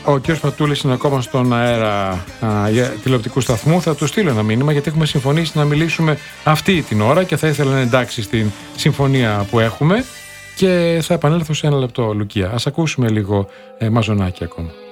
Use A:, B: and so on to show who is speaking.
A: Ο κ. Πατούλης είναι ακόμα στον αέρα τηλεοπτικού σταθμού. Θα του στείλω ένα μήνυμα, γιατί έχουμε συμφωνήσει να μιλήσουμε αυτή την ώρα και θα ήθελα να εντάξει στην συμφωνία που έχουμε. Και θα επανέλθω σε ένα λεπτό, Λουκία. Ας ακούσουμε λίγο μαζονάκι ακόμα.